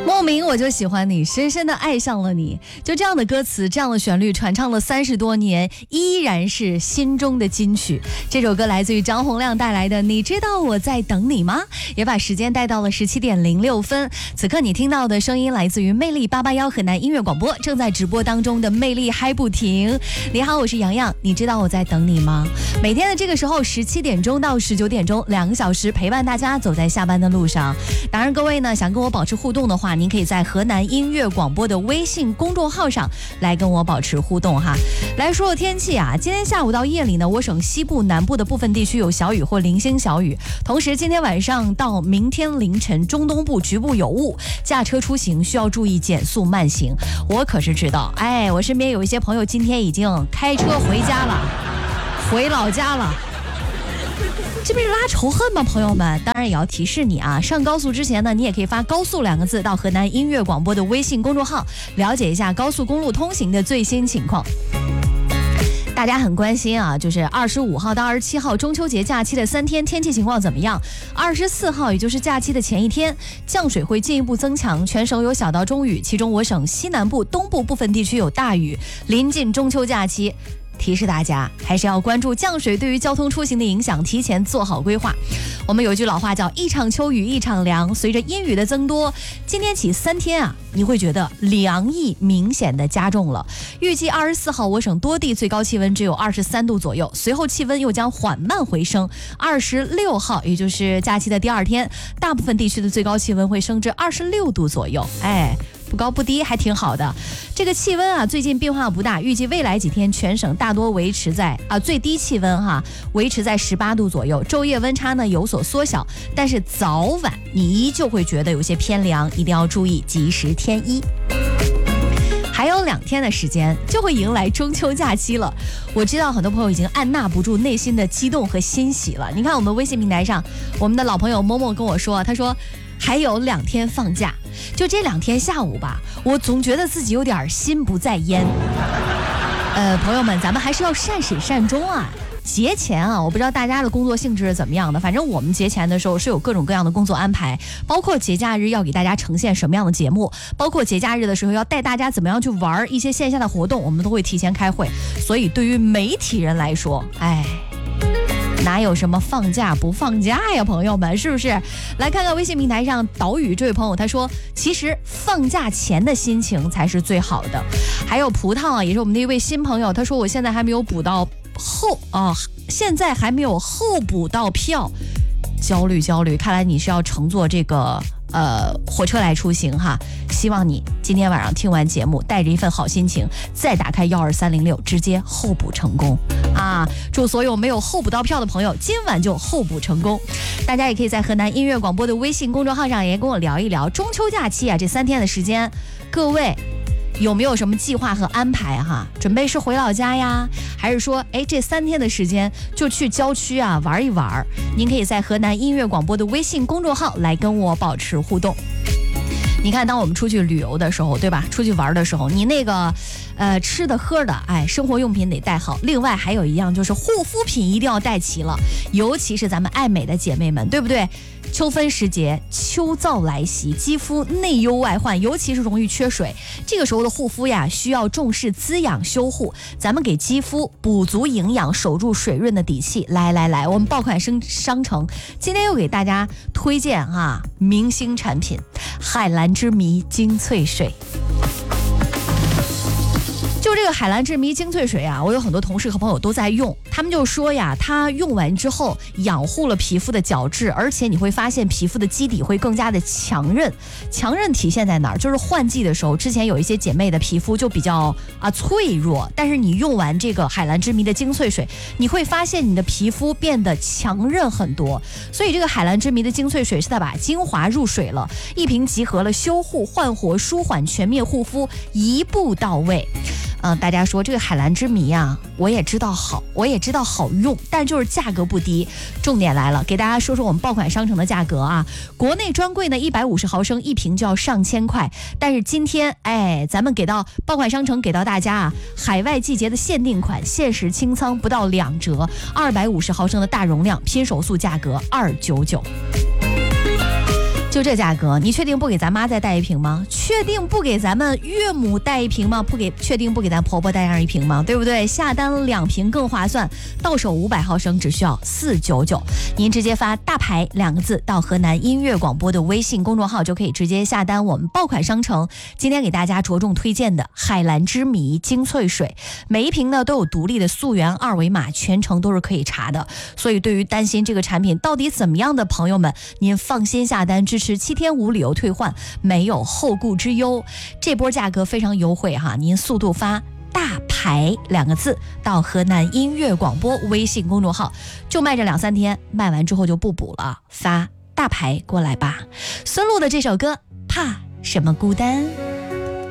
莫名我就喜欢你，深深的爱上了你。就这样的歌词，这样的旋律，传唱了30多年，依然是心中的金曲。这首歌来自于张洪量带来的《你知道我在等你吗》，也把时间带到了17点06分。此刻你听到的声音来自于魅力881河南音乐广播，正在直播当中的魅力嗨不停。你好，我是洋洋，你知道我在等你吗？每天的这个时候17点钟到19点钟，2个小时陪伴大家走在下班的路上。当然各位呢，想跟我保持互动的话，您可以在河南音乐广播的微信公众号上来跟我保持互动哈。来说说天气啊，今天下午到夜里呢，我省西部南部的部分地区有小雨或零星小雨，同时今天晚上到明天凌晨中东部局部有雾，驾车出行需要注意减速慢行。我可是知道，我身边有一些朋友今天已经开车回家了，回老家了。这不是拉仇恨吗，朋友们？当然也要提示你啊，上高速之前呢，你也可以发高速2个字到河南音乐广播的微信公众号，了解一下高速公路通行的最新情况。大家很关心啊，就是25号到27号中秋节假期的3天天气情况怎么样？24号也就是假期的前一天，降水会进一步增强，全省有小到中雨，其中我省西南部、东部部分地区有大雨。临近中秋假期，提示大家还是要关注降水对于交通出行的影响，提前做好规划。我们有一句老话叫一场秋雨一场凉，随着阴雨的增多，今天起3天啊，你会觉得凉意明显的加重了。预计24号我省多地最高气温只有23度左右，随后气温又将缓慢回升。26号也就是假期的第2天，大部分地区的最高气温会升至26度左右，不高不低，还挺好的。这个气温啊，最近变化不大，预计未来几天全省大多维持在最低气温维持在18度左右，昼夜温差呢有所缩小，但是早晚你依旧会觉得有些偏凉，一定要注意及时添衣。还有2天的时间就会迎来中秋假期了，我知道很多朋友已经按捺不住内心的激动和欣喜了。你看我们微信平台上，我们的老朋友某某跟我说，他说还有2天放假，就这2天下午吧，我总觉得自己有点心不在焉。朋友们，咱们还是要善始善终啊。节前啊，我不知道大家的工作性质是怎么样的，反正我们节前的时候是有各种各样的工作安排，包括节假日要给大家呈现什么样的节目，包括节假日的时候要带大家怎么样去玩一些线下的活动，我们都会提前开会。所以对于媒体人来说，哪有什么放假不放假呀，朋友们，是不是？来看看微信平台上岛屿这位朋友，他说其实放假前的心情才是最好的。还有葡萄啊，也是我们的一位新朋友，他说我现在还没有现在还没有候补到票，焦虑，看来你是要乘坐这个火车来出行哈。希望你今天晚上听完节目，带着一份好心情，再打开12306，直接候补成功啊！祝所有没有候补到票的朋友今晚就候补成功。大家也可以在河南音乐广播的微信公众号上也跟我聊一聊中秋假期啊，这3天的时间，各位有没有什么计划和安排哈？准备是回老家呀，还是说这3天的时间就去郊区啊玩一玩？您可以在河南音乐广播的微信公众号来跟我保持互动。你看，当我们出去旅游的时候，对吧？出去玩的时候，你那个吃的喝的，生活用品得带好。另外还有一样就是护肤品一定要带齐了，尤其是咱们爱美的姐妹们，对不对？秋分时节，秋燥来袭，肌肤内忧外患，尤其是容易缺水。这个时候的护肤呀，需要重视滋养修护，咱们给肌肤补足营养，守住水润的底气。来，我们爆款商城今天又给大家推荐明星产品海蓝之谜精粹水。就这个海蓝之谜精粹水啊，我有很多同事和朋友都在用，他们就说呀，它用完之后养护了皮肤的角质，而且你会发现皮肤的基底会更加的强韧。强韧体现在哪儿？就是换季的时候，之前有一些姐妹的皮肤就比较脆弱，但是你用完这个海蓝之谜的精粹水，你会发现你的皮肤变得强韧很多。所以这个海蓝之谜的精粹水是在把精华入水了，一瓶集合了修护、焕活、舒缓、全面护肤，一步到位。大家说这个海蓝之谜啊，我也知道好用，但就是价格不低。重点来了，给大家说说我们爆款商城的价格啊。国内专柜呢150毫升一瓶就要上千块，但是今天咱们给到爆款商城给到大家海外季节的限定款，限时清仓不到2折，250毫升的大容量，拼手速价格299。 就这价格，你确定不给咱妈再带一瓶吗？确定不给咱们岳母带一瓶吗？确定不给咱婆婆带上一瓶吗？对不对？下单2瓶更划算，到手500毫升只需要499。您直接发大牌2个字到河南音乐广播的微信公众号，就可以直接下单我们爆款商城。今天给大家着重推荐的海蓝之谜精粹水，每一瓶呢都有独立的溯源2维码，全程都是可以查的。所以对于担心这个产品到底怎么样的朋友们，您放心下单，支持7天无理由退换，没有后顾之忧。这波价格非常优惠哈，您速度发大牌2个字到河南音乐广播微信公众号，就卖这2-3天，卖完之后就不补了，发大牌过来吧。孙露的这首歌，怕什么孤单。